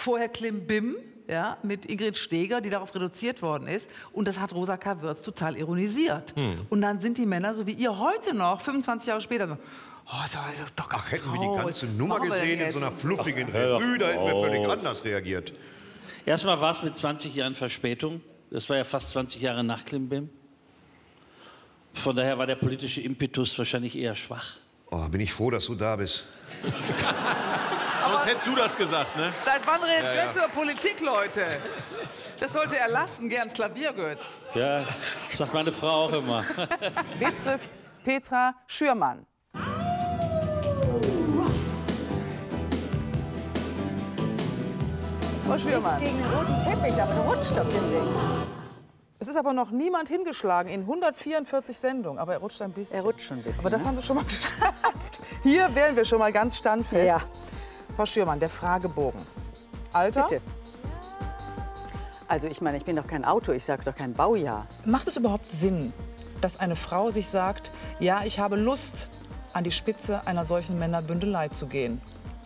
vorher Klimbim, ja, mit Ingrid Steeger, die darauf reduziert worden ist. Und das hat Rosa K. Würz total ironisiert. Und dann sind die Männer, so wie ihr heute noch, 25 Jahre später, noch, oh, das war doch ganz hätten wir die traurig. ganze Nummer gesehen in so einer fluffigen Revue, da hätten wir völlig anders reagiert. Erstmal war es mit 20 Jahren Verspätung. Das war ja fast 20 Jahre nach Klimbim. Von daher war der politische Impetus wahrscheinlich eher schwach. Oh, bin ich froh, dass du da bist. Sonst hättest du das gesagt, ne? Seit wann reden wir jetzt über Politik, Leute? Das sollte er lassen, geh ans Klavier, Götz. Ja, sagt meine Frau auch immer. Betrifft Petra Schürmann. Frau Schürmann. Gegen den roten Teppich, aber du rutscht auf dem Ding. Es ist aber noch niemand hingeschlagen in 144 Sendungen. Aber er rutscht ein bisschen. Er rutscht schon ein bisschen. Aber das haben Sie schon mal geschafft. Hier wären wir schon mal ganz standfest. Ja. Frau Schürmann, der Fragebogen. Alter? Bitte. Also ich meine, ich bin doch kein Auto, ich sage doch kein Baujahr. Macht es überhaupt Sinn, dass eine Frau sich sagt, ja, ich habe Lust, an die Spitze einer solchen Männerbündelei zu gehen?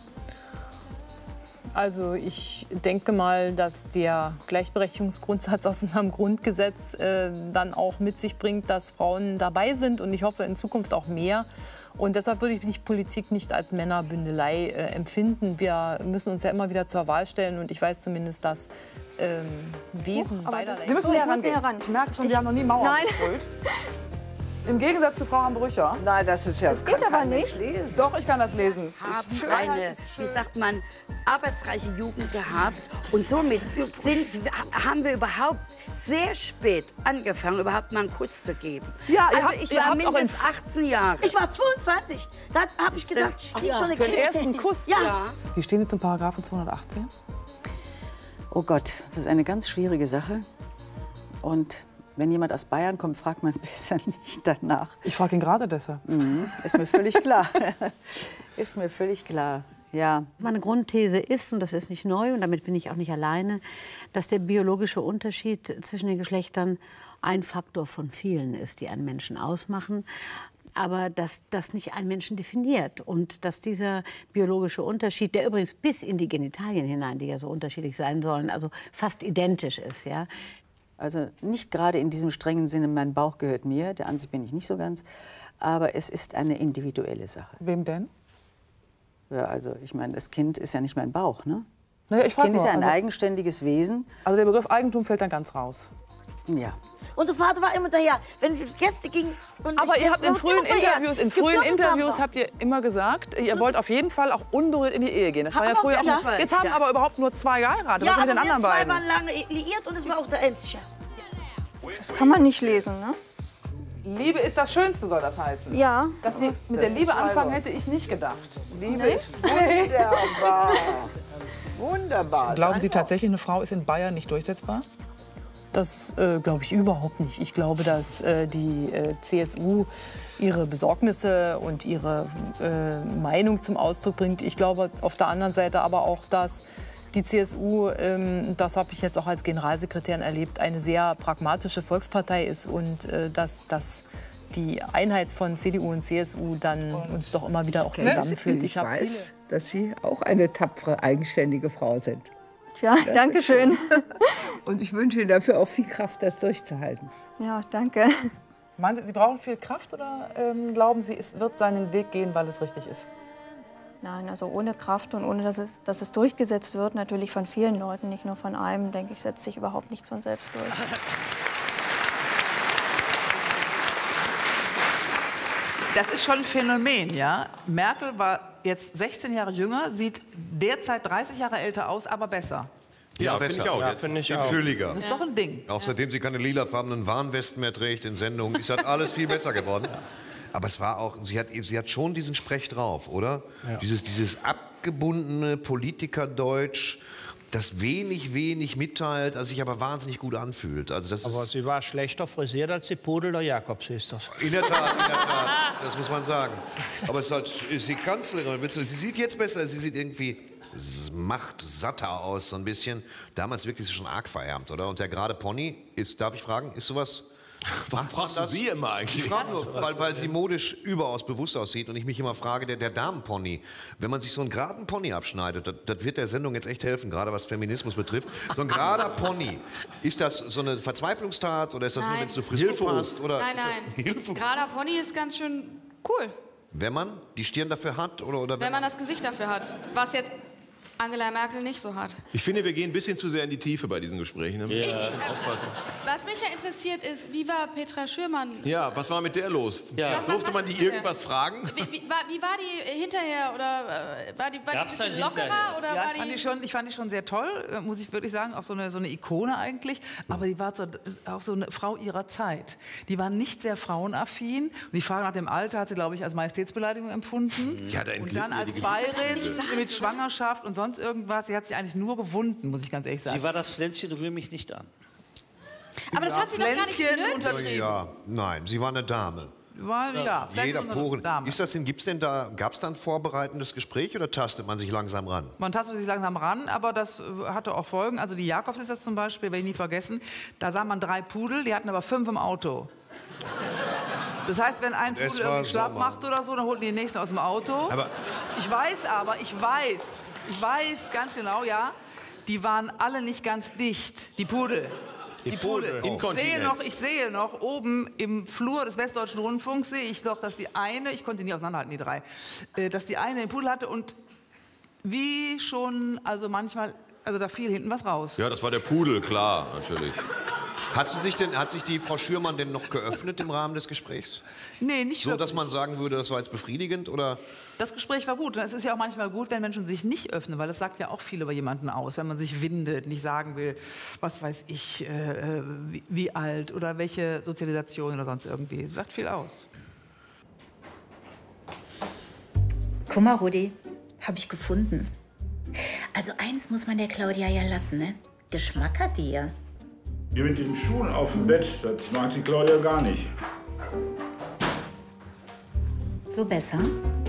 Also ich denke mal, dass der Gleichberechtigungsgrundsatz aus unserem Grundgesetz dann auch mit sich bringt, dass Frauen dabei sind und ich hoffe in Zukunft auch mehr. Und deshalb würde ich die Politik nicht als Männerbündelei empfinden. Wir müssen uns ja immer wieder zur Wahl stellen und ich weiß zumindest, dass Wesen beiderlei... Sie müssen näher rangehen. Ich merke schon, Sie haben noch nie Mauern gesprüht. Im Gegensatz zu Frau Hambrücher. Nein, das ist ja... Das geht aber nicht. Doch, ich kann das lesen. Haben eine, wie sagt man, arbeitsreiche Jugend gehabt und somit haben wir überhaupt sehr spät angefangen, überhaupt mal einen Kuss zu geben. Ja, also ich war mindestens 18 Jahre. Ich war 22. Da habe ich gedacht, ich kriege schon eine Für den Kind. ersten Kuss? Ja. Wie stehen Sie zum Paragraphen 218? Oh Gott, das ist eine ganz schwierige Sache. Und wenn jemand aus Bayern kommt, fragt man besser nicht danach. Ich frage ihn gerade deshalb. Ist mir völlig klar. Ist mir völlig klar. Ja. Meine Grundthese ist, und das ist nicht neu, und damit bin ich auch nicht alleine, dass der biologische Unterschied zwischen den Geschlechtern ein Faktor von vielen ist, die einen Menschen ausmachen. Aber dass das nicht einen Menschen definiert und dass dieser biologische Unterschied, der übrigens bis in die Genitalien hinein, die ja so unterschiedlich sein sollen, also fast identisch ist, ja. Also nicht gerade in diesem strengen Sinne, mein Bauch gehört mir, der Ansicht bin ich nicht so ganz, aber es ist eine individuelle Sache. Wem denn? Ja, also ich meine, das Kind ist ja nicht mein Bauch, ne? Naja, das Kind ist ja ein eigenständiges Wesen. Also der Begriff Eigentum fällt dann ganz raus. Ja. Unser Vater war immer daher, wenn Gäste gingen. Aber ihr habt in frühen Interviews habt ihr immer gesagt, ihr wollt auf jeden Fall auch unberührt in die Ehe gehen. Das war ja früher auch nicht. Jetzt haben aber überhaupt nur 2 geheiratet. Was mit den anderen beiden? Ja, aber wir 2 waren lange liiert und es war auch der Einzige. Das kann man nicht lesen, ne? Liebe ist das Schönste, soll das heißen. Ja. Dass Sie mit der Liebe anfangen, hätte ich nicht gedacht. Liebe ist wunderbar. Wunderbar. Glauben Sie tatsächlich, eine Frau ist in Bayern nicht durchsetzbar? Das glaube ich überhaupt nicht. Ich glaube, dass die CSU ihre Besorgnisse und ihre Meinung zum Ausdruck bringt. Ich glaube auf der anderen Seite aber auch, dass die CSU, das habe ich jetzt auch als Generalsekretärin erlebt, eine sehr pragmatische Volkspartei ist und dass die Einheit von CDU und CSU dann uns doch immer wieder auch zusammenführt. Ich weiß, dass Sie auch eine tapfere, eigenständige Frau sind. Ja, danke schön. Und ich wünsche Ihnen dafür auch viel Kraft, das durchzuhalten. Ja, danke. Meinen Sie, Sie brauchen viel Kraft oder glauben Sie, es wird seinen Weg gehen, weil es richtig ist? Nein, also ohne Kraft und ohne, dass es durchgesetzt wird, natürlich von vielen Leuten, nicht nur von einem, denke ich, setzt sich überhaupt nichts von selbst durch. Das ist schon ein Phänomen, ja. Merkel war jetzt 16 Jahre jünger, sieht derzeit 30 Jahre älter aus, aber besser. Ja, finde ich auch. Ja, jetzt finde ich viel auch. fülliger. Das ist doch ein Ding. Auch seitdem sie keine lilafarbenen Warnwesten mehr trägt in Sendungen, ist halt alles viel besser geworden. Aber es war auch, sie hat schon diesen Sprech drauf, oder? Ja. Dieses abgebundene Politikerdeutsch, das wenig mitteilt, also sich aber wahnsinnig gut anfühlt. Also das Aber ist, sie war schlechter frisiert als die Pudel der Jakobs, ist das. in der Tat, das muss man sagen. Aber es ist die Kanzlerin, sie sieht jetzt besser, sie sieht irgendwie macht satter aus, so ein bisschen. Damals wirklich schon arg verärmt, oder? Und der gerade Pony ist, darf ich fragen, ist sowas Warum fragst du sie immer eigentlich? Ich frage nur, weil sie modisch überaus bewusst aussieht und ich mich immer frage, der Damenpony, wenn man sich so einen geraden Pony abschneidet, das wird der Sendung jetzt echt helfen, gerade was Feminismus betrifft. So ein gerader Pony, ist das so eine Verzweiflungstat oder ist das nur, wenn es zur Frisur passt? Oder nein. Gerader Pony ist ganz schön cool. Wenn man die Stirn dafür hat? Oder wenn man das Gesicht dafür hat. Was jetzt Angela Merkel nicht so hat. Ich finde, wir gehen ein bisschen zu sehr in die Tiefe bei diesen Gesprächen. Ne? Was mich ja interessiert ist, wie war Petra Schürmann? Ja, was war mit der los? Ja. Durfte man die irgendwas fragen? Wie war die hinterher? Oder war die ein bisschen lockerer? Oder ja, war ich fand die schon sehr toll, muss ich wirklich sagen. Auch so eine Ikone eigentlich. Aber die war auch so eine Frau ihrer Zeit. Die war nicht sehr frauenaffin. Und die Frage nach dem Alter hat sie, glaube ich, als Majestätsbeleidigung empfunden. Ja, und dann als Bayerin mit Schwangerschaft und sonst irgendwas. Sie hat sich eigentlich nur gewunden, muss ich ganz ehrlich sagen. Sie war das Pflänzchen, rühr mich nicht an. Aber das hat sie doch gar nicht nötig. Ja, nein, sie war eine Dame. Jeder Poren. Gab's da ein vorbereitendes Gespräch oder tastet man sich langsam ran? Man tastet sich langsam ran, aber das hatte auch Folgen. Also die Jakobs ist das zum Beispiel, werde ich nie vergessen. Da sah man 3 Pudel, die hatten aber 5 im Auto. Das heißt, wenn ein Pudel irgendwie schlapp macht oder so, dann holten die den nächsten aus dem Auto. Aber ich weiß ganz genau, ja, die waren alle nicht ganz dicht, die Pudel. Die Pudel. Ich sehe noch, oben im Flur des Westdeutschen Rundfunks sehe ich doch, dass die eine, ich konnte die nie auseinanderhalten, die 3, dass die eine den Pudel hatte und wie schon, also manchmal, also da fiel hinten was raus. Ja, das war der Pudel, klar, natürlich. Hat sich die Frau Schürmann denn noch geöffnet im Rahmen des Gesprächs? Nee, nicht so, dass man sagen würde, das war jetzt befriedigend, oder? Das Gespräch war gut. Und es ist ja auch manchmal gut, wenn Menschen sich nicht öffnen, weil das sagt ja auch viel über jemanden aus, wenn man sich windet, nicht sagen will, was weiß ich, wie alt oder welche Sozialisation oder sonst irgendwie. Das sagt viel aus. Guck mal, Rudi, habe ich gefunden. Also eins muss man der Claudia ja lassen, ne? Geschmack hat die ja. Hier mit den Schuhen auf dem Bett, das mag die Claudia gar nicht. So besser?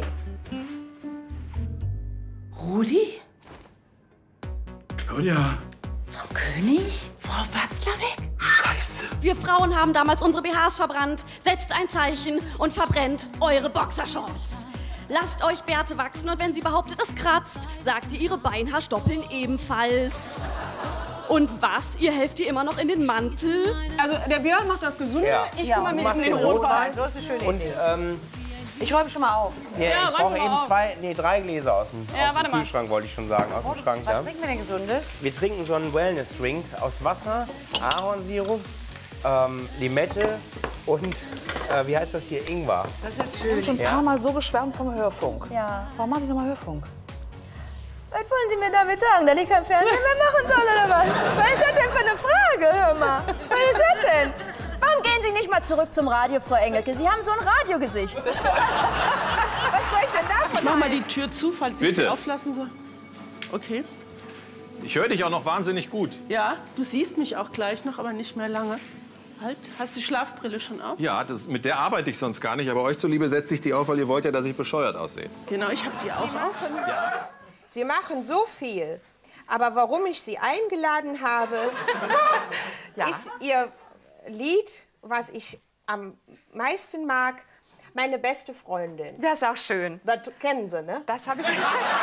Rudi? Claudia. Frau König? Frau Watzlawick? Scheiße. Wir Frauen haben damals unsere BHs verbrannt. Setzt ein Zeichen und verbrennt eure Boxershorts. Lasst euch Bärte wachsen und wenn sie behauptet, es kratzt, sagt ihr, ihre Beinhaarstoppeln ebenfalls. Und was? Ihr helft ihr immer noch in den Mantel? Also der Björn macht das Gesunde, ich kümmere mich um den Rotwein. So ist eine schöne Idee. Ich räume schon mal auf. Ja, ich brauche eben 3 Gläser aus dem Kühlschrank, wollte ich schon sagen. Aus dem Schrank, was trinken wir denn Gesundes? Wir trinken so einen Wellness-Drink aus Wasser, Ahornsirup, Limette und, wie heißt das hier, Ingwer. Das ist jetzt schön. Ich habe schon ein paar Mal so geschwärmt vom Hörfunk. Ja. Warum mache ich nochmal Hörfunk? Was wollen Sie mir damit sagen? Da liegt kein Fernseher mehr machen soll, oder was? Was ist das denn für eine Frage, hör mal? Was ist das denn? Warum gehen Sie nicht mal zurück zum Radio, Frau Engelke? Sie haben so ein Radiogesicht. Was soll ich denn davon Ich mach mal die Tür zu, falls ich sie auflassen soll. Okay. Ich höre dich auch noch wahnsinnig gut. Ja, du siehst mich auch gleich noch, aber nicht mehr lange. Halt, hast du die Schlafbrille schon auf? Ja, mit der arbeite ich sonst gar nicht. Aber euch zuliebe setze ich die auf, weil ihr wollt ja, dass ich bescheuert aussehe. Genau, ich habe die auch auf. Ja. Sie machen so viel. Aber warum ich Sie eingeladen habe, ist Ihr Lied, was ich am meisten mag, Meine beste Freundin. Das ist auch schön. Das kennen Sie, ne? Das habe ich schon.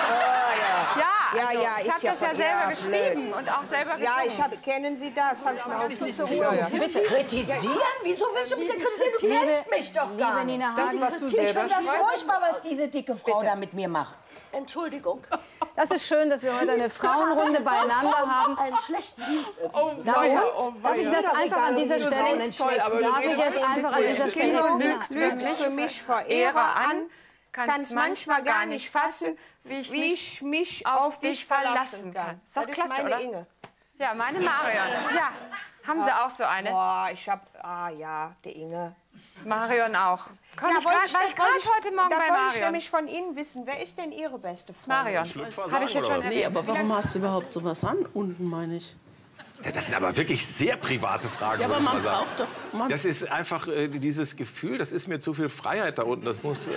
Ich habe das ja selber geschrieben und auch selber gesungen. Ja, kennen Sie das? Habe ich mir aufgeschrieben. Bitte. Kritisieren? Wieso willst du mich kritisieren? Du kennst mich doch gar nicht. Das, was du selber Ich finde das furchtbar, was diese dicke Frau da mit mir macht. Entschuldigung. Das ist schön, dass wir heute eine Frauenrunde beieinander haben. Einen schlechten Dienst. Darf ich das einfach an dieser Stelle? Darf ich jetzt einfach an dieser Stelle? Lügst für mich vor Ehre an, kannst manchmal gar nicht fassen, wie ich mich auf dich verlassen kann. Das ist meine Inge. Ja, meine Marion. Ja, haben Sie auch so eine? Boah, die Inge. Marion auch. War ich gerade heute Morgen bei Marion. Da wollte ich nämlich von Ihnen wissen, wer ist denn Ihre beste Freundin? Marion. Habe ich jetzt schon Nee, aber warum hast du überhaupt sowas an? Unten, meine ich. Ja, das sind aber wirklich sehr private Fragen. Ja, aber man braucht doch... Das ist einfach dieses Gefühl, das ist mir zu viel Freiheit da unten. Das muss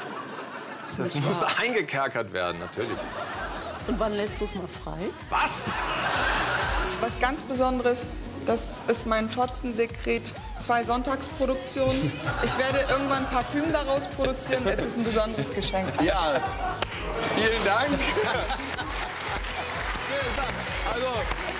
eingekerkert werden, natürlich. Und wann lässt du es mal frei? Was? Was ganz Besonderes Das ist mein Fotzensekret 2 Sonntagsproduktionen. Ich werde irgendwann Parfüm daraus produzieren. Es ist ein besonderes Geschenk. Ja, vielen Dank. Also,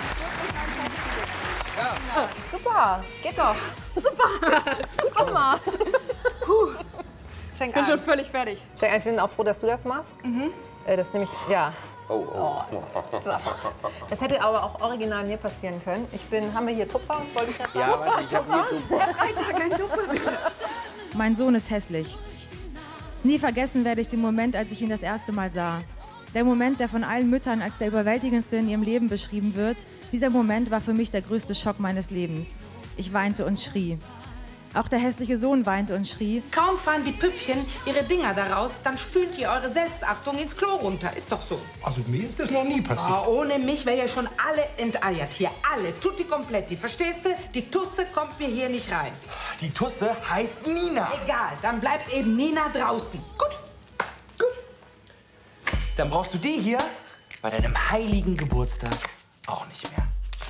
Ja. Super, geht doch. Super, super. Ich bin schon völlig fertig. Schenk, ich bin auch froh, dass du das machst. Das nehme ich, ja. Oh. Das hätte aber auch original mir passieren können. Haben wir hier Tupfer? Wollte ich das sagen? Ja, warte, ich habe hier Tupfer. Herr Freitag, ein Tupfer, bitte. Mein Sohn ist hässlich. Nie vergessen werde ich den Moment, als ich ihn das erste Mal sah. Der Moment, der von allen Müttern als der überwältigendste in ihrem Leben beschrieben wird, dieser Moment war für mich der größte Schock meines Lebens. Ich weinte und schrie. Auch der hässliche Sohn weinte und schrie. Kaum fahren die Püppchen ihre Dinger daraus, dann spült ihr eure Selbstachtung ins Klo runter. Ist doch so. Also mir ist das noch nie passiert. Oh, ohne mich wäre ja schon alle enteiert hier. Alle. Tutti kompletti. Verstehst du? Die Tusse kommt mir hier nicht rein. Die Tusse heißt Nina. Egal, dann bleibt eben Nina draußen. Gut. Dann brauchst du die hier bei deinem heiligen Geburtstag auch nicht mehr.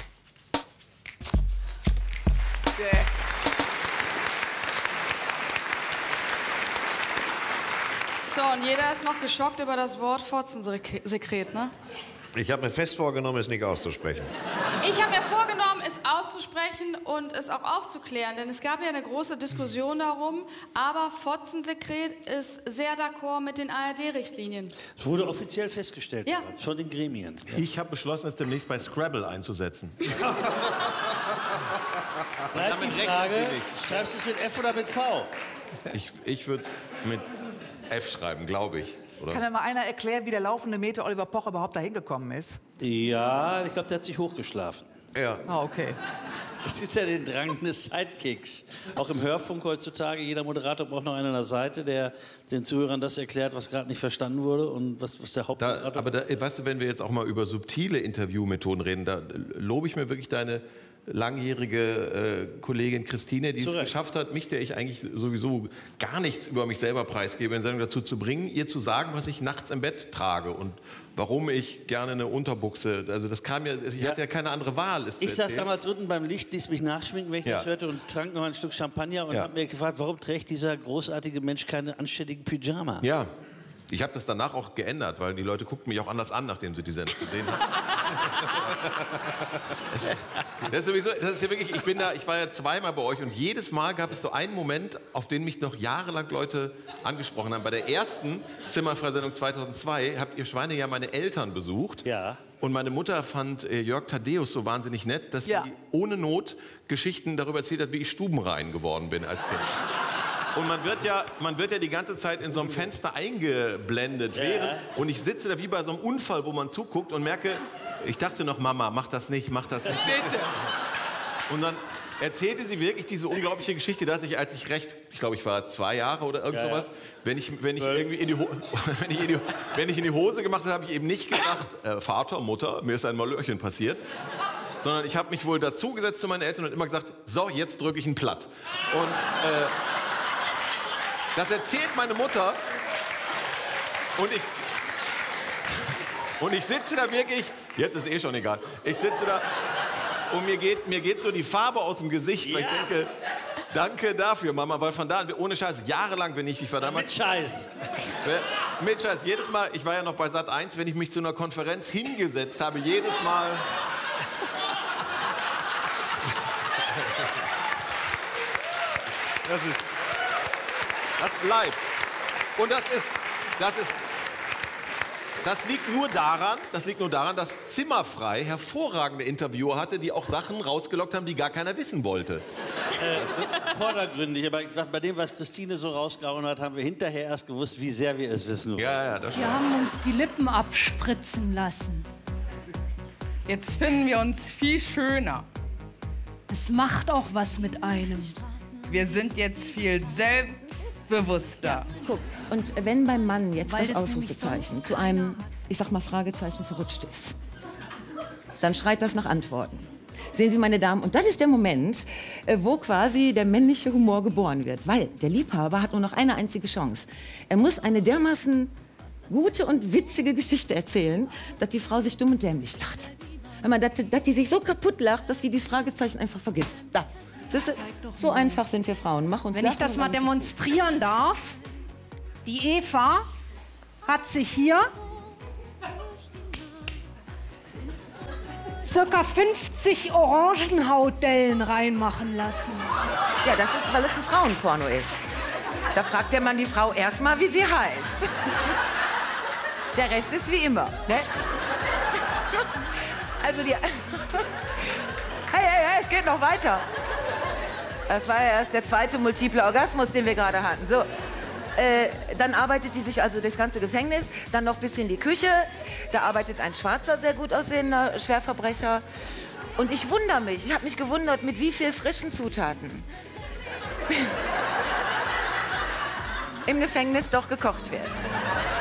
So, und jeder ist noch geschockt über das Wort Fotzensekret, ne? Ich habe mir fest vorgenommen, es nicht auszusprechen. Ich habe mir vorgenommen, es auszusprechen und es auch aufzuklären, denn es gab ja eine große Diskussion darum, aber Fotzensekret ist sehr d'accord mit den ARD-Richtlinien. Es wurde offiziell festgestellt Ja. von den Gremien. Ich habe beschlossen, es demnächst bei Scrabble einzusetzen. Bleibt die Frage, schreibst du es mit F oder mit V? Ich würde mit F schreiben, glaube ich. Oder? Kann mir mal einer erklären, wie der laufende Meter Oliver Pocher überhaupt da hingekommen ist? Ja, ich glaube, der hat sich hochgeschlafen. Ja. Ah, okay. Es gibt ja den Drang des Sidekicks. Auch im Hörfunk heutzutage, jeder Moderator braucht noch einen an der Seite, der den Zuhörern das erklärt, was gerade nicht verstanden wurde und was der Hauptmoderator... Weißt du, wenn wir jetzt auch mal über subtile Interviewmethoden reden, da lobe ich mir wirklich deine langjährige Kollegin Christine, die es geschafft hat, mich, der ich eigentlich sowieso gar nichts über mich selber preisgebe, in Sendung dazu zu bringen, ihr zu sagen, was ich nachts im Bett trage und warum ich gerne eine Unterbuchse, also das kam ja, ich hatte ja keine andere Wahl. Ich saß damals unten beim Licht, ließ mich nachschminken, wenn ich das hörte und trank noch ein Stück Champagner und habe mir gefragt, warum trägt dieser großartige Mensch keine anständigen Pyjamas? Ja. Ich habe das danach auch geändert, weil die Leute guckten mich auch anders an, nachdem sie die Sendung gesehen haben. Das ist sowieso, das ist ja wirklich, ich war ja zweimal bei euch und jedes Mal gab es so einen Moment, auf den mich noch jahrelang Leute angesprochen haben. Bei der ersten Zimmerfrei-Sendung 2002 habt ihr Schweine ja meine Eltern besucht. Ja. Und meine Mutter fand Jörg Thaddeus so wahnsinnig nett, dass sie ohne Not Geschichten darüber erzählt hat, wie ich stubenrein geworden bin als Kind. Und man wird ja die ganze Zeit in so einem Fenster eingeblendet. Und ich sitze da wie bei so einem Unfall, wo man zuguckt und merke, ich dachte noch, Mama, mach das nicht, mach das nicht. Bitte. Und dann erzählte sie wirklich diese unglaubliche Geschichte, dass ich, als ich ich glaube, ich war 2 Jahre oder irgend sowas, wenn ich irgendwie wenn ich in die Hose gemacht habe, habe ich eben nicht gesagt, Vater, Mutter, mir ist ein Malörchen passiert. Sondern ich habe mich wohl dazugesetzt zu meinen Eltern und immer gesagt, so, jetzt drücke ich ihn platt. Und das erzählt meine Mutter und ich sitze da wirklich, jetzt ist eh schon egal, ich sitze da und mir geht so die Farbe aus dem Gesicht, weil ich denke, danke dafür, Mama, weil von da an, ohne Scheiß, jahrelang, wenn ich mich verdammt... Mit Scheiß. Mit Scheiß, jedes Mal, ich war ja noch bei Sat.1, wenn ich mich zu einer Konferenz hingesetzt habe, jedes Mal... Das bleibt. Und das liegt nur daran, dass Zimmerfrei hervorragende Interviewer hatte, die auch Sachen rausgelockt haben, die gar keiner wissen wollte. Vordergründig, aber bei dem, was Christine so rausgehauen hat, haben wir hinterher erst gewusst, wie sehr wir es wissen wollen. Ja, das stimmt. Wir haben uns die Lippen abspritzen lassen. Jetzt finden wir uns viel schöner. Es macht auch was mit einem. Wir sind jetzt viel selbstbewusster. Guck, und wenn beim Mann jetzt das Ausrufezeichen zu einem, ich sag mal, Fragezeichen verrutscht ist, dann schreit das nach Antworten. Sehen Sie, meine Damen, und das ist der Moment, wo quasi der männliche Humor geboren wird. Weil der Liebhaber hat nur noch eine einzige Chance. Er muss eine dermaßen gute und witzige Geschichte erzählen, dass die Frau sich dumm und dämlich lacht. Dass die sich so kaputt lacht, dass die dieses Fragezeichen einfach vergisst. Da. Siehste, so einfach sind wir Frauen. Mach uns Wenn ich das mal demonstrieren darf. Die Eva hat sich hier circa 50 Orangenhautdellen reinmachen lassen. Ja, das ist, weil es ein Frauenporno ist. Da fragt der Mann die Frau erstmal, wie sie heißt. Der Rest ist wie immer. Ne? Also die... Hey, es geht noch weiter. Das war ja erst der zweite multiple Orgasmus, den wir gerade hatten. So, dann arbeitet die sich also durchs ganze Gefängnis, dann noch bis in die Küche. Da arbeitet ein schwarzer, sehr gut aussehender Schwerverbrecher. Und ich wundere mich, ich habe mich gewundert, mit wie viel frischen Zutaten im Gefängnis doch gekocht wird.